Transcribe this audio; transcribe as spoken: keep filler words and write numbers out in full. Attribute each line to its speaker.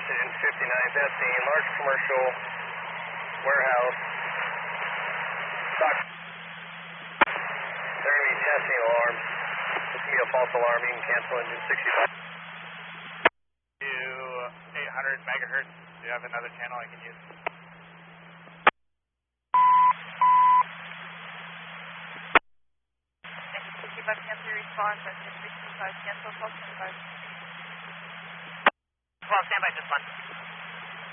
Speaker 1: Engine fifty-nine, Bethany, large commercial warehouse. Stock. They're going to be testing alarms. This can be a false alarm. You can cancel engine sixty-five.
Speaker 2: To eight hundred megahertz, do you have another channel I can use?
Speaker 3: Engine sixty-five, cancel response. Engine sixty-five, cancel, call standby.
Speaker 4: Well, standby, just one.